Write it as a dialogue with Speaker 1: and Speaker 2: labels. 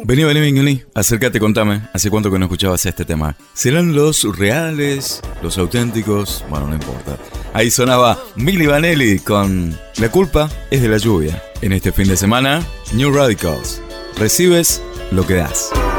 Speaker 1: Vení, acércate, contame. ¿Hace cuánto que no escuchabas este tema? ¿Serán los reales, los auténticos? Bueno, no importa. Ahí sonaba Milli Vanilli con La culpa es de la lluvia. En este fin de semana, New Radicals. Recibes lo que das.